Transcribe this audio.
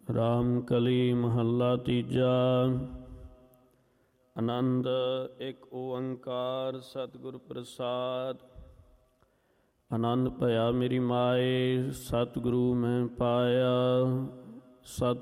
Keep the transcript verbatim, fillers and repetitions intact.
ਰਾਮ ਕਲੀ ਮਹੱਲਾ ਤੀਜਾ। ਆਨੰਦ ਇੱਕ ਓੰਕਾਰ ਸਤਿਗੁਰ ਪ੍ਰਸਾਦ। ਆਨੰਦ ਭਇਆ ਮੇਰੀ ਮਾਏ, ਸਤਿਗੁਰੂ ਮੈਂ ਪਾਇਆ। ਸਤ